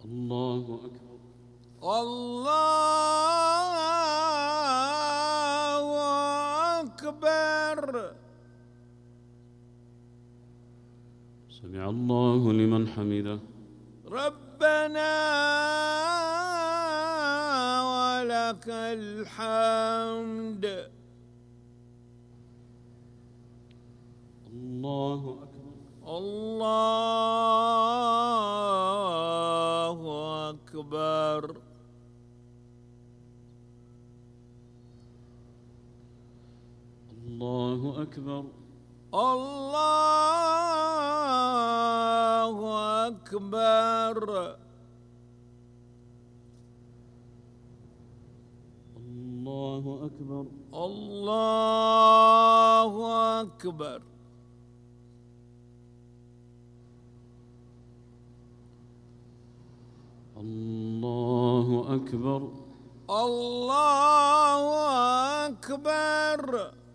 الله أكبر. الله أكبر. سمع الله لمن حمده. ربنا ولك الحمد. الله أكبر. الله أكبر. الله أكبر. الله أكبر. الله أكبر. الله أكبر. الله أكبر. الله أكبر.